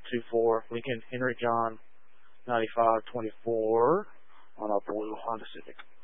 24 Lincoln Henry John 9524 on our blue Honda Civic.